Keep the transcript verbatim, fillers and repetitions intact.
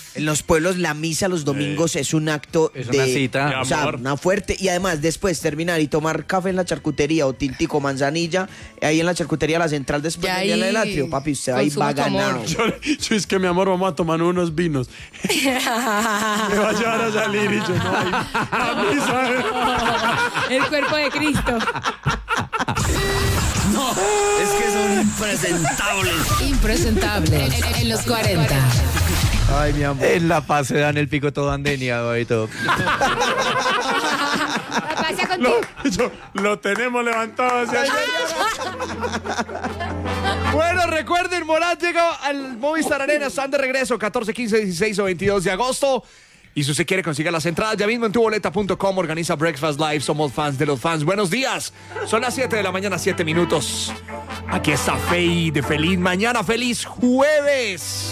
En los pueblos la misa los domingos es un acto Es de... una cita. O sea, amor. una fuerte. Y además, después terminar y tomar café en la charcutería o tintico, manzanilla, ahí en la charcutería La Central después Ya del ahí del atrio. Papi, usted ahí va consumo tu amor. ganado. Yo, yo es que mi amor, vamos a tomar unos vinos. Me va a llevar a salir y yo no. Ay, a misa. El cuerpo de Cristo. No, es que son impresentables. Impresentable. En, en los cuarenta. Ay, mi amor. En La Paz se dan el pico todo andeniado y todo. La pasa Lo, contigo. yo- lo tenemos levantado hacia allá. Bueno, recuerden, Morad llega al Movistar Arena, están de regreso catorce, quince, dieciséis o veintidós de agosto. Y si usted quiere consiga las entradas ya mismo en tu boleta punto com, organiza Breakfast Live, somos fans de los fans. Buenos días, son las siete de la mañana, siete minutos. Aquí está Fey de Feliz Mañana, feliz jueves.